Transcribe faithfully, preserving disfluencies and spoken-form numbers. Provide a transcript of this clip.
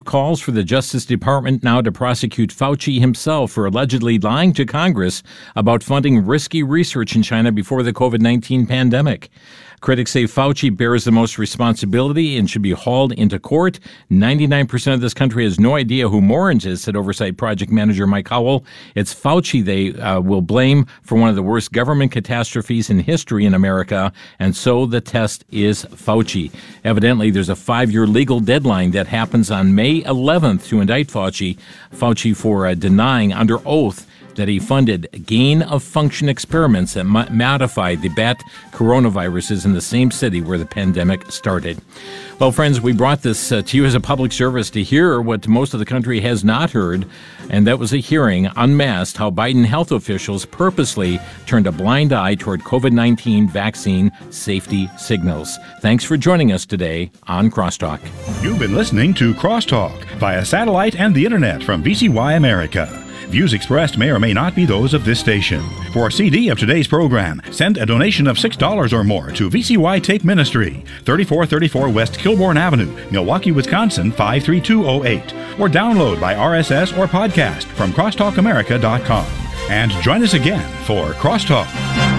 calls for the Justice Department now to prosecute Fauci himself for allegedly lying to Congress about funding risky research in China before the COVID nineteen pandemic. Critics say Fauci bears the most responsibility and should be hauled into court. ninety-nine percent of this country has no idea who Morange is, said Oversight Project Manager Mike Howell. It's Fauci they uh, will blame for one of the worst government catastrophes in history in America, and so the test is Fauci. Evidently, there's a five-year legal deadline that happens on May eleventh to indict Fauci, Fauci for uh, denying under oath that he funded gain-of-function experiments that mo- modified the bat coronaviruses in the same city where the pandemic started. Well, friends, we brought this uh, to you as a public service to hear what most of the country has not heard, and that was a hearing unmasked how Biden health officials purposely turned a blind eye toward COVID nineteen vaccine safety signals. Thanks for joining us today on Crosstalk. You've been listening to Crosstalk via satellite and the internet from V C Y America. Views expressed may or may not be those of this station. For a C D of today's program, send a donation of six dollars or more to V C Y Take Ministry, thirty-four thirty-four West Kilbourne Avenue, Milwaukee, Wisconsin, five three two oh eight. Or download by R S S or podcast from crosstalk america dot com. And join us again for Crosstalk.